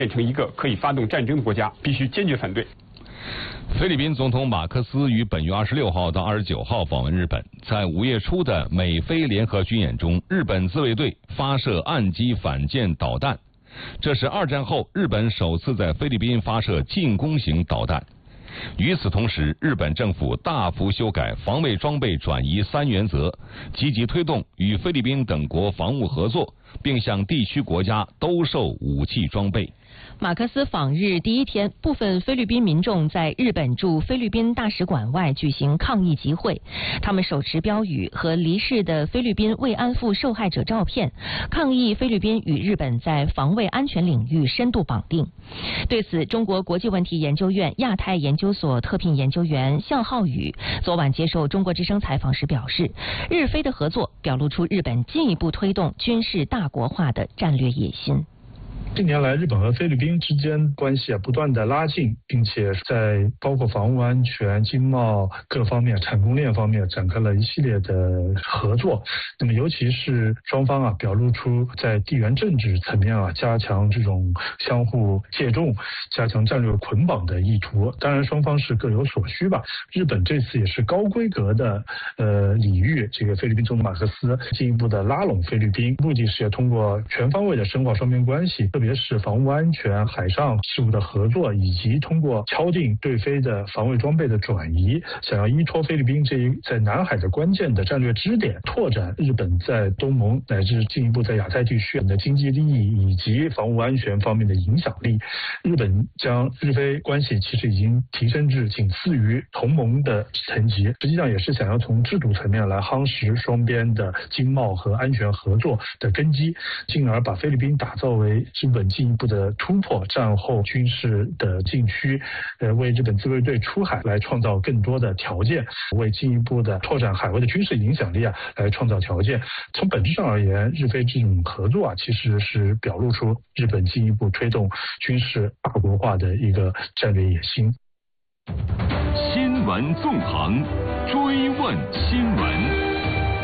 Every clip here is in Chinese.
变成一个可以发动战争的国家，必须坚决反对。 菲律宾总统马克思于本月26号到29号访问日本，在5月初的美菲联合军演中，日本自卫队发射岸基反舰导弹，这是2战后日本首次在菲律宾发射进攻型导弹。与此同时，日本政府大幅修改防卫装备转移3原则，积极推动与菲律宾等国防务合作，并向地区国家兜售武器装备。 马克思访日第一天，部分菲律宾民众在日本驻菲律宾大使馆外举行抗议集会，他们手持标语和离世的菲律宾慰安妇受害者照片，抗议菲律宾与日本在防卫安全领域深度绑定。对此，中国国际问题研究院亚太研究所特聘研究员向浩宇昨晚接受中国之声采访时表示，日菲的合作表露出日本进一步推动军事大国化的战略野心。 近年来，日本和菲律宾之间关系不断的拉近，并且在包括防务安全、经贸各方面、产供链方面展开了一系列的合作。那么，尤其是双方表露出在地缘政治层面加强这种相互借重、加强战略捆绑的意图。当然，双方是各有所需吧。日本这次也是高规格的礼遇这个菲律宾总统马克思，进一步的拉拢菲律宾，目的是要通过全方位的深化双边关系。特别是防务安全、海上事务的合作，以及通过敲定对菲的防卫装备的转移，想要依托菲律宾这一在南海的关键的战略支点，拓展日本在东盟乃至进一步在亚太地区的经济利益以及防务安全方面的影响力。日本将日菲关系其实已经提升至仅次于同盟的层级，实际上也是想要从制度层面来夯实双边的经贸和安全合作的根基，进而把菲律宾打造为日本进一步的突破战后军事的禁区，为日本自卫队出海来创造更多的条件，为进一步的拓展海外的军事影响力来创造条件。从本质上而言，日菲这种合作其实是表露出日本进一步推动军事大国化的一个战略野心。 新闻纵横，追问新闻。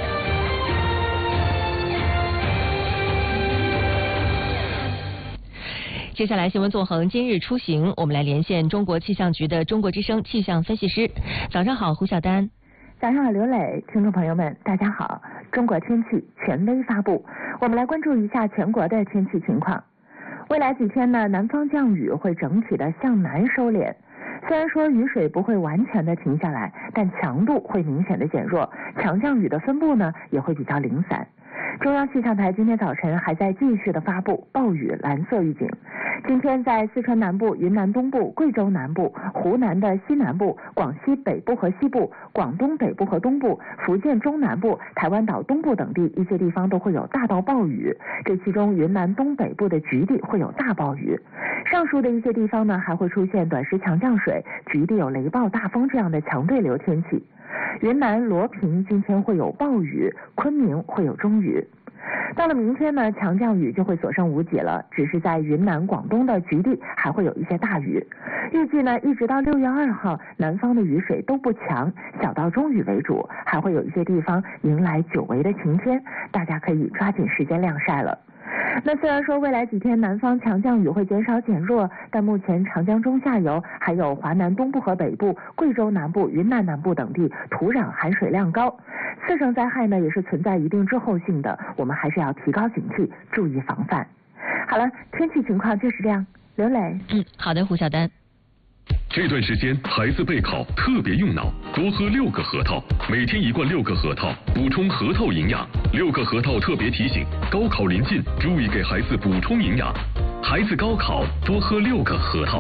接下来新闻纵横今日出行，我们来连线中国气象局的中国之声气象分析师。早上好，胡晓丹。 早上好，刘磊，听众朋友们，大家好。中国天气权威发布，我们来关注一下全国的天气情况。未来几天呢，南方降雨会整体的向南收敛。虽然说雨水不会完全的停下来，但强度会明显的减弱，强降雨的分布呢也会比较零散。中央气象台今天早晨还在继续的发布暴雨蓝色预警。今天在四川南部、云南东部、贵州南部、湖南的西南部、广西北部和西部、广东北部和东部、福建中南部、台湾岛东部等地一些地方都会有大到暴雨，这其中云南东北部的局地会有大暴雨。上述的一些地方呢还会出现短时强降水，局地有雷暴大风这样的强对流天气。云南罗平今天会有暴雨，昆明会有中雨。到了明天呢，强降雨就会所剩无几了，只是在云南、广东的局地还会有一些大雨。预计呢，一直到6月2号，南方的雨水都不强，小到中雨为主，还会有一些地方迎来久违的晴天，大家可以抓紧时间晾晒了。那虽然说未来几天南方强降雨会减少减弱，但目前长江中下游还有华南东部和北部、贵州南部、云南南部等地土壤含水量高，次生灾害呢也是存在一定滞后性的，我们还是要提高警惕，注意防范。好了，天气情况就是这样。刘磊， 好的，胡晓丹。 这段时间孩子备考特别用脑，多喝6个核桃，每天1罐6个核桃，补充核桃营养。6个核桃特别提醒，高考临近，注意给孩子补充营养。孩子高考多喝6个核桃。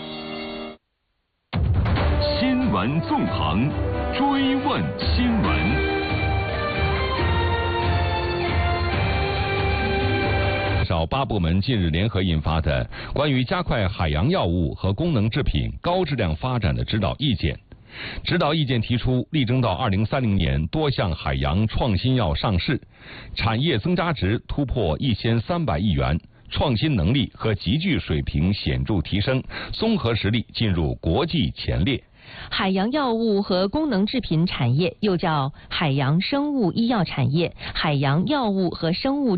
新闻纵横，追问新闻。 8部门近日联合印发的关于加快海洋药物和功能制品高质量发展的指导意见。指导意见提出，力争到2030年多项海洋创新药上市，产业增加值突破1300亿元，创新能力和集聚水平显著提升，综合实力进入国际前列。 海洋药物和功能制品产业又叫海洋生物医药产业、海洋药物和生物